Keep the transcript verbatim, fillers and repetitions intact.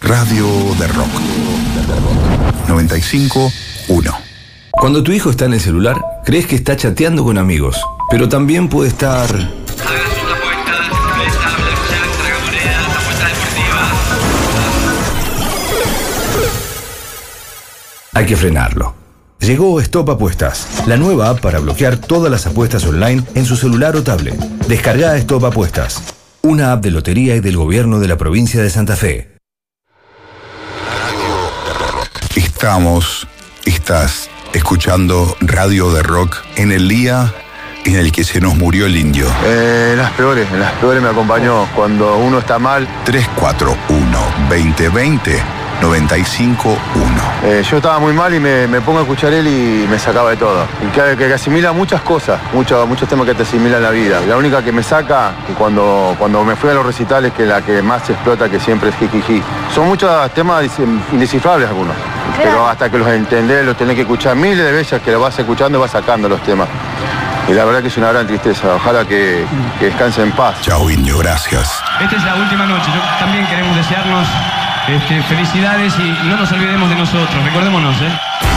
Radio de Rock. noventa y cinco punto uno. Cuando tu hijo está en el celular, crees que está chateando con amigos, pero también puede estar... Hay que frenarlo. Llegó Stop Apuestas, la nueva app para bloquear todas las apuestas online en su celular o tablet. Descarga Stop Apuestas, una app de lotería y del gobierno de la provincia de Santa Fe. Estamos, estás escuchando Radio de Rock en el día en el que se nos murió el indio. Eh, en las peores, en las peores me acompañó cuando uno está mal. tres cuatro uno, veinte veinte, noventa y cinco uno. Eh, yo estaba muy mal y me, me pongo a escuchar él y me sacaba de todo. Y que, que asimila muchas cosas, muchos, muchos temas que te asimilan la vida. La única que me saca, que cuando, cuando me fui a los recitales, que la que más explota, que siempre es jijiji. Son muchos temas indescifrables algunos. Claro. Pero hasta que los entendés, los tenés que escuchar miles de veces, que los vas escuchando y vas sacando los temas. Y la verdad que es una gran tristeza. Ojalá que, que descanse en paz. Chao, indio, gracias. Esta es la última noche. Yo también queremos desearnos este, felicidades y no nos olvidemos de nosotros. Recordémonos, ¿eh?